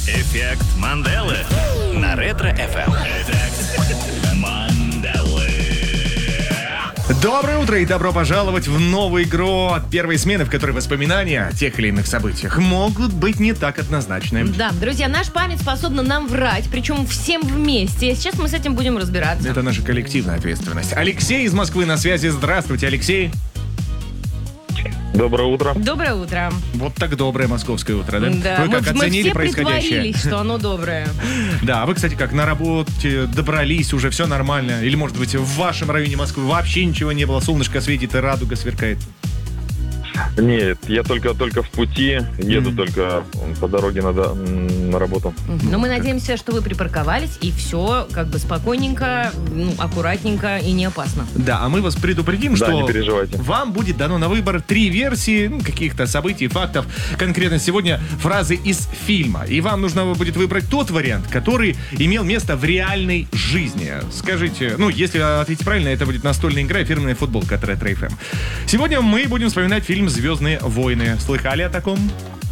Эффект Манделы на Ретро-ФМ. Эффект Манделы. Доброе утро и добро пожаловать в новую игру от первой смены, в которой воспоминания о тех или иных событиях могут быть не так однозначны. Да, друзья, наша память способна нам врать, причем всем вместе. Сейчас мы с этим будем разбираться. Это наша коллективная ответственность. Алексей из Москвы на связи. Здравствуйте, Алексей. Доброе утро. Доброе утро. Вот так доброе московское утро, да? Да, Вы как мы оценили все происходящее? притворились, что оно доброе. Да, а вы, кстати, как на работе добрались, уже все нормально? Или, может быть, в вашем районе Москвы вообще ничего не было, солнышко светит и радуга сверкает? Нет, я только в пути, еду только по дороге на работу. Но мы надеемся, что вы припарковались, и все как бы спокойненько, аккуратненько и не опасно. Да, а мы вас предупредим, Да, что не переживайте. вам будет дано на выбор 3 версии каких-то событий, фактов. Конкретно сегодня фразы из фильма. И вам нужно будет выбрать тот вариант, который имел место в реальной жизни. Скажите, если ответите правильно, это будет настольная игра и фирменная футболка от Ретро-ФМ. Сегодня мы будем вспоминать фильм «Звездные войны». Слыхали о таком?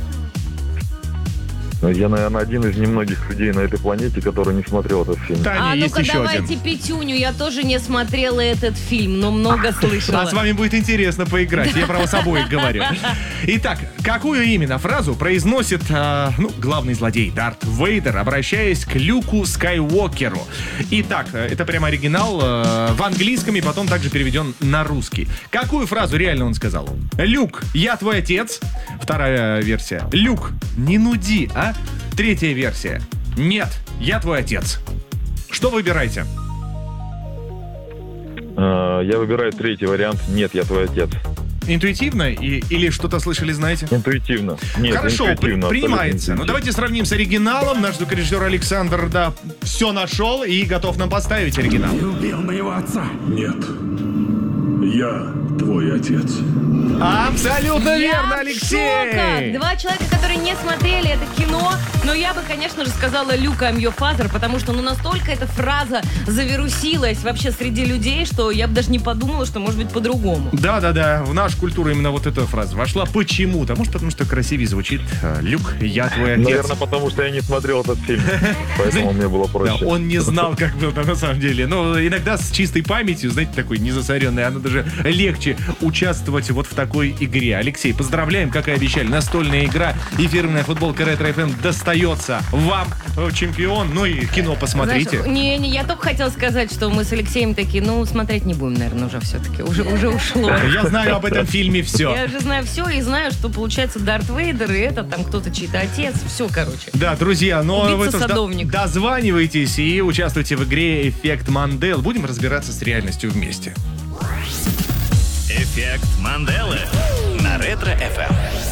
Я, наверное, один из немногих людей на этой планете, который не смотрел этот фильм. Таня, есть ну-ка еще давайте один. пятюню. Я тоже не смотрела этот фильм, но много слышала. А с вами будет интересно поиграть. Я про вас обоих говорю. Итак, какую именно фразу произносит главный злодей Дарт Вейдер, обращаясь к Люку Скайуокеру? Итак, это прямо оригинал в английском и потом также переведен на русский. Какую фразу реально он сказал? Люк, я твой отец. Вторая версия. Люк, не нуди, а? Третья версия. Нет, я твой отец. Что выбираете? Я выбираю третий вариант. Нет, я твой отец. Интуитивно или что-то слышали, знаете? Интуитивно. Нет, Хорошо, интуитивно, принимается. абсолютно Ну давайте сравним с оригиналом. Наш звукорежиссер Александр, все нашел и готов нам поставить оригинал. Ты убил моего отца? Нет. Я твой отец. Абсолютно Я верно, в Алексей! шоках. Два человека, которые не смотрели это кино, но я бы, конечно же, сказала Люка I'm your father, потому что настолько эта фраза завирусилась вообще среди людей, что я бы даже не подумала, что может быть по-другому. Да, в нашу культуру именно вот эта фраза вошла. Почему-то. Может, потому что красивее звучит. Люк, я твой отец. Наверное, потому что я не смотрел этот фильм. Поэтому мне было Да, проще. он не знал, как было на самом деле. Но иногда с чистой памятью, знаете, такой незасоренной, оно даже легче участвовать вот в такой игре. Алексей, поздравляем, как и обещали. Настольная игра и фирменная футболка Ретро-ФМ достается вам, чемпион. Ну и кино посмотрите. Знаешь, я только хотела сказать, что мы с Алексеем такие, смотреть не будем, наверное, уже все-таки. Уже ушло. Я знаю об этом фильме все. Я уже знаю все и знаю, что получается Дарт Вейдер, и это там кто-то чей-то отец. Все, короче. Да, друзья, но вы Убийца-садовник. дозванивайтесь и участвуйте в игре «Эффект Мандел». Будем разбираться с реальностью вместе. Эффект Манделы на Ретро-ФМ.